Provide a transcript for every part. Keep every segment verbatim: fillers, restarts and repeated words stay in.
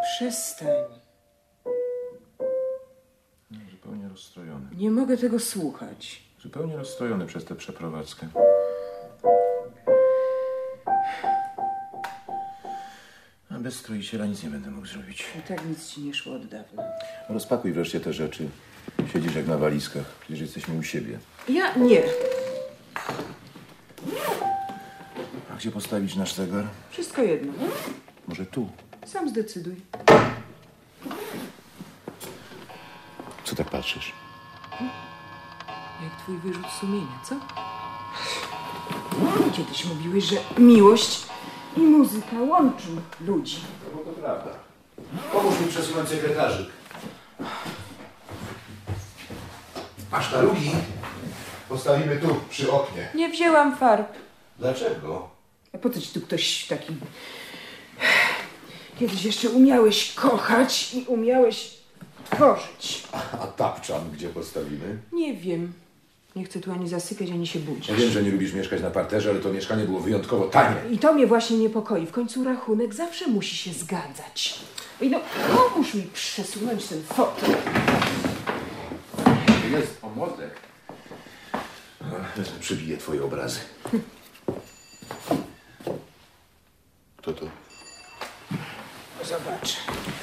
Przestań. Zupełnie rozstrojony. Nie mogę tego słuchać. Zupełnie rozstrojony przez tę przeprowadzkę. A bez stroiciela nic nie będę mógł zrobić. I tak nic ci nie szło od dawna. Rozpakuj wreszcie te rzeczy. Siedzisz jak na walizkach. Przecież jesteśmy u siebie. Ja nie. A gdzie postawić nasz zegar? Wszystko jedno. Może tu? Sam zdecyduj. Co tak patrzysz? Jak twój wyrzut sumienia, co? Kiedyś mówiłeś, że miłość i muzyka łączą ludzi. No to prawda. Pomóż mi przesunąć sekretarzyk. A sztalugi postawimy tu, przy oknie. Nie wzięłam farb. Dlaczego? A po co ci tu ktoś taki... Kiedyś jeszcze umiałeś kochać i umiałeś tworzyć. A tapczan gdzie postawimy? Nie wiem. Nie chcę tu ani zasypiać, ani się budzić. Ja wiem, że nie lubisz mieszkać na parterze, ale to mieszkanie było wyjątkowo tanie. I to mnie właśnie niepokoi. W końcu rachunek zawsze musi się zgadzać. I no, pomóż mi przesunąć ten fotel. Jest pomocek. Przybiję twoje obrazy. Kto to? Zobacz.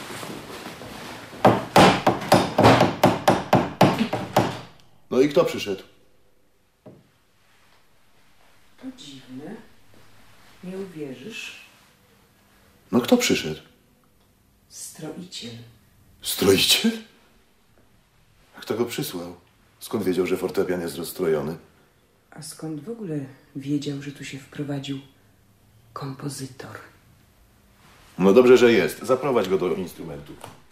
No i kto przyszedł? To dziwne. Nie uwierzysz. No kto przyszedł? Stroiciel. Stroiciel? Kto go przysłał? Skąd wiedział, że fortepian jest rozstrojony? A skąd w ogóle wiedział, że tu się wprowadził kompozytor? No dobrze, że jest. Zaprowadź go do instrumentu.